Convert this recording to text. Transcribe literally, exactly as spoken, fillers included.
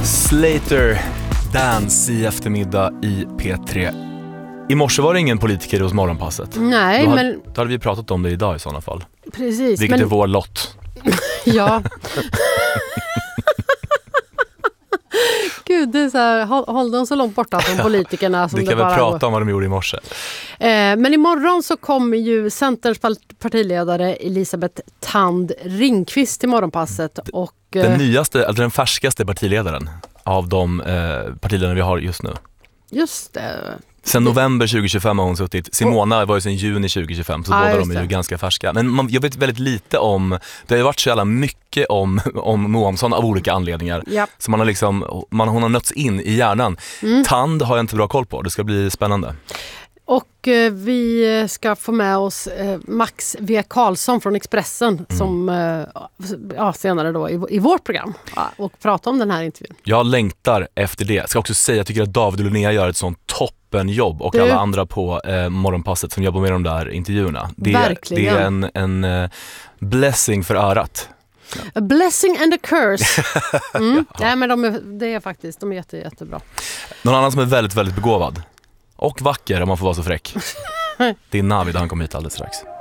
Slater Dance i eftermiddag i P tre. I morse var det ingen politiker hos Morgonpasset. Nej, då hade, men... Då hade vi pratat om det idag i sådana fall. Precis. Vilket men... är vår lott. Ja. Gud, det är så här, håll, håll dem så långt borta från politikerna som det det kan bara väl prata går. om vad de gjorde i morse. Eh, men imorgon så kommer ju Centerns partiledare Elisabeth Thand Ringqvist till Morgonpasset. Och, eh, den nyaste, alltså den färskaste partiledaren av de eh, partiledarna vi har just nu. Just det. Sen november tjugo tjugofem har hon suttit. Simona var ju sen juni tjugo tjugofem, så ah, båda de är det. ju ganska färska. Men man, jag vet väldigt lite om, det har ju varit så jävla mycket om, om Moamsson av olika anledningar. Yep. Så man har liksom, man, hon har nötts in i hjärnan. Mm. Tand har jag inte bra koll på, det ska bli spännande. Och eh, vi ska få med oss eh, Max V. Karlsson från Expressen mm. som eh, ja, senare då i, i vårt program ja, och prata om den här intervjun. Jag längtar efter det. Jag ska också säga, jag tycker att David och Linnea gör ett sånt toppenjobb och du. alla andra på eh, Morgonpasset som jobbar med de där intervjuerna. Det, Verkligen. Det är en, en uh, blessing för örat. A blessing and a curse. Mm. Nej, men de är, det är faktiskt, de är jätte, jättebra. Någon annan som är väldigt, väldigt begåvad och vacker om man får vara så fräck. Det är Navid, han kommer hit alldeles strax.